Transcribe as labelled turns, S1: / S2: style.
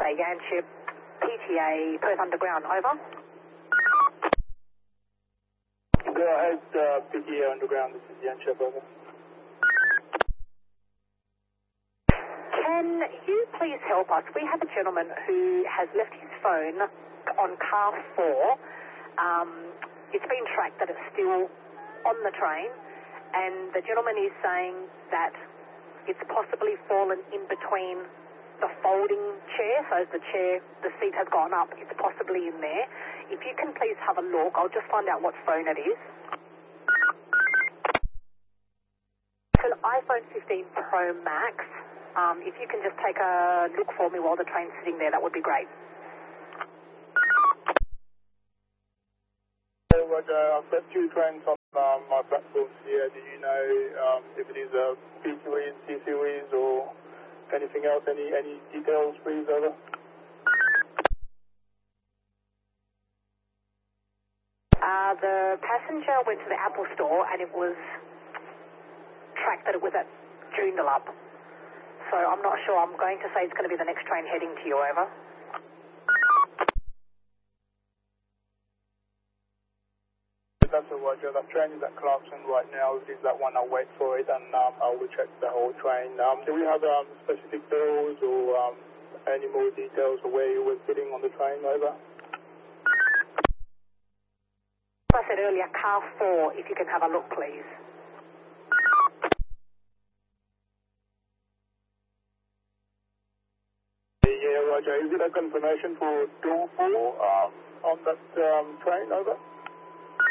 S1: say Yanchep, PTA, Perth Underground, over.
S2: Go ahead, PTA Underground, this is Yanchep, over.
S1: Can you please help us? We have a gentleman who has left his phone on car 4. It's been tracked that it's still on the train, and the gentleman is saying that it's possibly fallen in between the folding chair, so the seat has gone up, it's possibly in there. If you can please have a look, I'll just find out what phone it is. It's an iPhone 15 Pro Max. If you can just take a look for me while the train's sitting there, that would be great.
S2: Roger, I've got 2 trains on my platforms here. Do you know if it is a B series, C series, or anything else? Any details, please, over?
S1: The passenger went to the Apple store and it was tracked that it was at Joondalup. So I'm not sure. I'm going to say it's going to be the next train heading to you, over.
S2: That's all, Roger. That train is at Clarkson right now. If it is that one, I'll wait for it and I will check the whole train. Do we have specific bills or any more details of where you were sitting on the train, over?
S1: As I said earlier, car 4, if you can have a look, please.
S2: Yeah, Roger. Is it a confirmation for door 4 on that train, over?